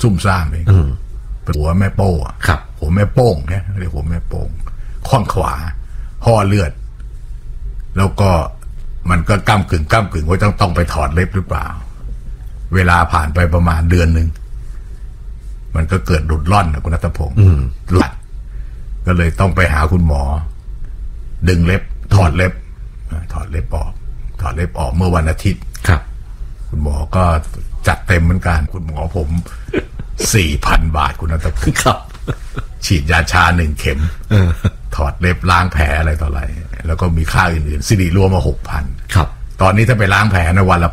ซุ่มซ่ามเองหัวแม่โป้ครับหัวแม่โป้งเนี่ยเรียกหัวแม่โป้งข้างขวาห่อเลือดแล้วก็มันก็ก้ำกึ่งว่าต้องไปถอดเล็บหรือเปล่าเวลาผ่านไปประมาณเดือนหนึ่งมันก็เกิดหลุดล่อนนะคุณณัฐพงศ์หลุดก็เลยต้องไปหาคุณหมอดึงเล็บถอดเล็บออกเมื่อวันอาทิตย์ครับคุณหมอก็จัดเต็มเหมือนกันคุณหมอผม 4,000 บาทคุณณัฐพงศ์ครับฉีดยาชา1 เข็มถอดเล็บล้างแผลอะไรต่ออะไรแล้วก็มีค่าอื่นๆสิริรวมมา 6,000 ครับตอนนี้ถ้าไปล้างแผลในวันละ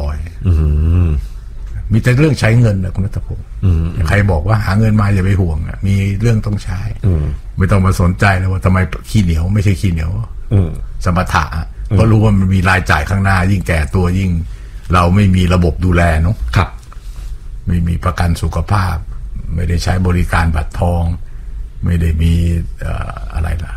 800มีแต่เรื่องใช้เงินนะคุณณัฐพงศ์ใครบอกว่าหาเงินมาอย่าไปห่วงมีเรื่องต้องใช้ไม่ต้องมาสนใจนะว่าทำไมขี้เหนียวไม่ใช่ขี้เหนียวสมถะก็รู้ว่ามันมีรายจ่ายข้างหน้ายิ่งแก่ตัวยิ่งเราไม่มีระบบดูแลเนาะครับไม่มีประกันสุขภาพไม่ได้ใช้บริการบัตรทองไม่ได้มีอะไรล่ะ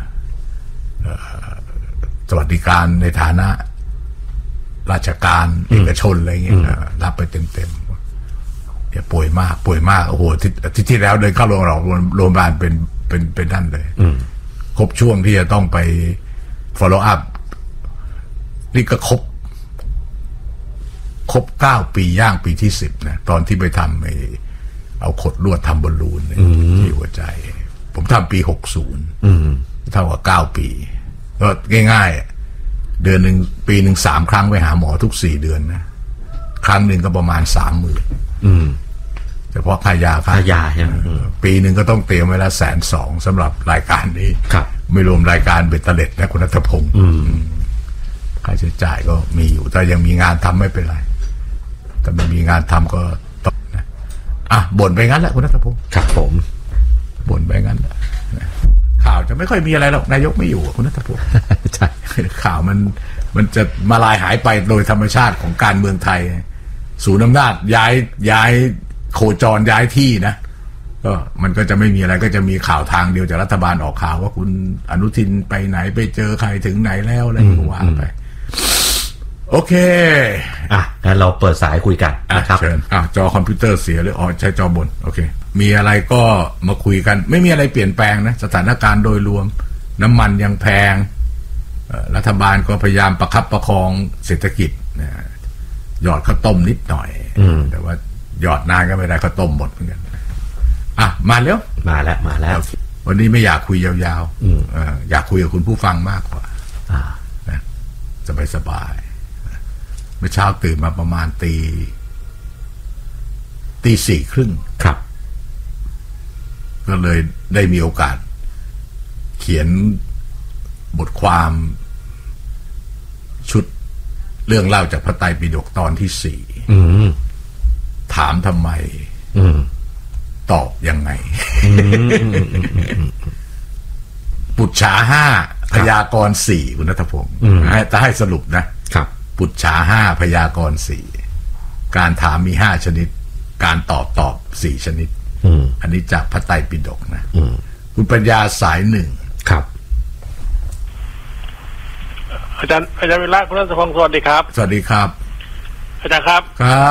สวัสดิการในฐานะราชการเอกชนอะไรเงี้ยรับไปเต็มๆเนี่ยป่วยมากโอ้โหที่แล้วเดินเข้าโรงพยาบาลเป็นนั่นเลยครบช่วงที่จะต้องไป follow up นี่ก็ครบ9 ปีย่างปีที่10นะตอนที่ไปทำเอาขดลวดทำบอลลูนที่หัวใจผมทำปี60เท่ากับ9 ปีก็ง่ายๆเดือนหนึ่งปีหนึ่ง3 ครั้งไปหาหมอทุก4 เดือนนะครั้งหนึ่งก็ประมาณ 30,000เฉพาะค่ายาใช่ไหมปีหนึ่งก็ต้องเตรียมไว้ละ120,000สำหรับรายการนี้ไม่รวมรายการเบ็ดเตล็ดนะคุณณัฐพงศ์ค่าใช้จ่ายก็มีอยู่แต่ยังมีงานทำไม่เป็นไรแต่ไม่มีงานทำก็ต้องนะบ่นไปงั้นแหละคุณณัฐพงศ์ครับผมบ่นไปงั้นข่าวจะไม่ค่อยมีอะไรหรอกนายกไม่อยู่คุณณัฐพงศ์ใช่ข่าวมันจะมาลายหายไปโดยธรรมชาติของการเมืองไทยศูนย์อำนาจย้ายโคจรย้ายที่นะก็มันก็จะไม่มีอะไรก็จะมีข่าวทางเดียวจากรัฐบาลออกข่าวว่าคุณอนุทินไปไหนไปเจอใครถึงไหนแล้วอะไรก็ว่าไปโอเคงั้นเราเปิดสายคุยกันนะครับเชิญจอคอมพิวเตอร์เสียหรือใช้จอบนโอเคมีอะไรก็มาคุยกันไม่มีอะไรเปลี่ยนแปลงนะสถานการณ์โดยรวมน้ำมันยังแพงรัฐบาลก็พยายามประคับประคองเศรษฐกิจหยอดข้าวต้มนิดหน่อยแต่ว่าหยอดนานก็ไม่ได้ข้าวต้มหมดเหมือนกันมาแล้ววันนี้ไม่อยากคุยยาวๆอยากคุยกับคุณผู้ฟังมากกว่านะสบายเมื่อเช้าตื่นมาประมาณตี 4:30 ครับก็เลยได้มีโอกาสเขียนบทความชุดเรื่องเล่าจากพระไตรปิฎกตอนที่4ถามทำไมตอบยังไงปุจฉา5พยากรณ์4คุณณัฐพงศ์ถ้าให้สรุปนะครับปุจฉา5พยากรณ์4การถามมี5ชนิดการตอบ4ชนิดอันนี้จากพระไตรปิฎกนะคุณปัญญาสาย1 ครับอาจารย์วิระคุณณัฐพงศ์สวัสดีครับสวัสดีครับอาจารย์ครับ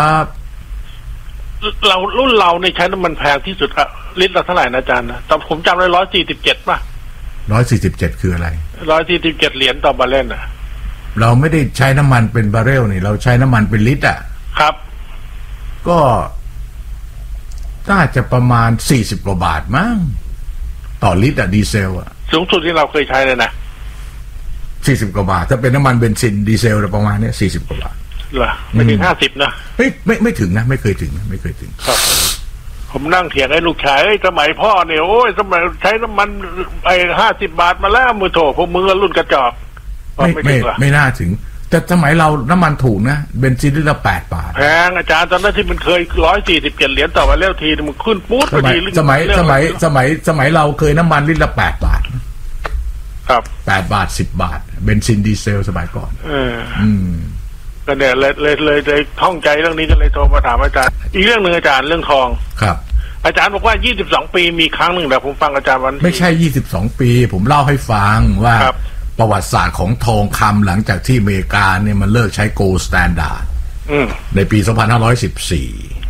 รุ่นเราในใช้น้ำมันแพงที่สุดอะลิตรละเท่าไหร่นะอาจารย์นะแต่ผมจำได้147ป่ะ 147คืออะไร 147เหรียญต่อบาร์เรลอะเราไม่ได้ใช้น้ำมันเป็นบาร์เรลนี่เราใช้น้ำมันเป็นลิตรอะครับก็น่าจะประมาณ40 กว่าบาทมั้งต่อลิตรอะดีเซลอะสูงสุดที่เราเคยใช้เลยนะ 40 กว่าบาทถ้าเป็นน้ำมันเบนซินดีเซลประมาณนี้40 กว่าบาทเหรอไม่ถึง50นะไม่ถึงนะไม่เคยถึงครับผมนั่งเถียงให้ลูกชายสมัยพ่อเนี่ยโอ้ยสมัยใช้น้ำมัน50 บาทมาแล้วมือโถพวกมึงรุ่นกระจอกไม่น่าถึงแต่สมัยเราน้ำมันถูกนะเบนซินลิตรละ8 บาทแพงอาจารย์ตอนนั้นที่มันเคย147เหรียญต่อวันแล้วทีมันขึ้นปุ๊บพอดีสมัยเราเคยน้ำมันลิตรละ8 บาทครับ 8 บาท10 บาทเบนซินดีเซลสมัยก่อนก็เนี่ยเลยท่องใจเรื่องนี้ก็เลยโทรมาถามอาจารย์อีกเรื่องนึงอาจารย์เรื่องทองครับอาจารย์บอกว่า22 ปีมีครั้งหนึ่งแต่ผมฟังอาจารย์วันไม่ใช่22 ปีผมเล่าให้ฟังว่าประวัติศาสตร์ของทองคำหลังจากที่อเมริกาเนี่ยมันเลิกใช้โกลด์สแตนดาร์ดในปี2514